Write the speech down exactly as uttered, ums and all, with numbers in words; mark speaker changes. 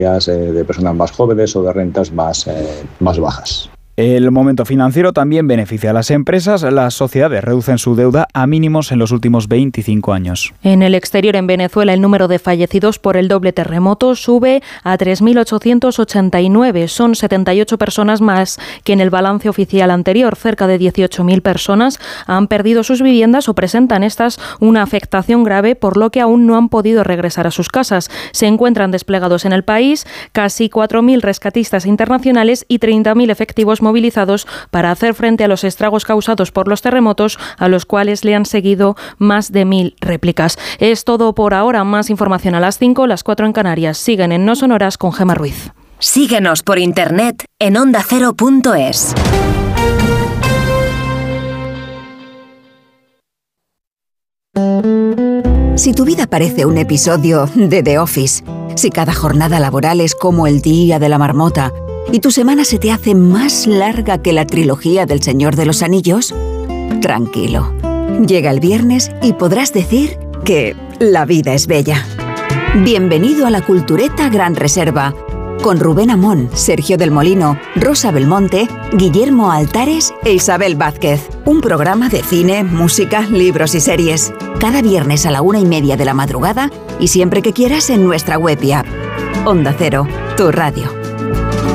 Speaker 1: de personas más jóvenes o de rentas más, eh, más bajas.
Speaker 2: El momento financiero también beneficia a las empresas. Las sociedades reducen su deuda a mínimos en los últimos veinticinco años.
Speaker 3: En el exterior, en Venezuela, el número de fallecidos por el doble terremoto sube a tres mil ochocientos ochenta y nueve. Son setenta y ocho personas más que en el balance oficial anterior. Cerca de dieciocho mil personas han perdido sus viviendas o presentan estas una afectación grave, por lo que aún no han podido regresar a sus casas. Se encuentran desplegados en el país casi cuatro mil rescatistas internacionales y treinta mil efectivos movilizados para hacer frente a los estragos causados por los terremotos, a los cuales le han seguido más de mil réplicas. Es todo por ahora. Más información a las cinco, las cuatro en Canarias. Siguen en No Sonoras con Gemma Ruiz.
Speaker 4: Síguenos por internet en onda cero punto es.
Speaker 5: Si tu vida parece un episodio de The Office, si cada jornada laboral es como el día de la marmota y tu semana se te hace más larga que la trilogía del Señor de los Anillos, tranquilo. Llega el viernes y podrás decir que la vida es bella. Bienvenido a la Cultureta Gran Reserva, con Rubén Amón, Sergio del Molino, Rosa Belmonte, Guillermo Altares e Isabel Vázquez. Un programa de cine, música, libros y series. Cada viernes a la una y media de la madrugada y siempre que quieras en nuestra web y app. Onda Cero, tu radio.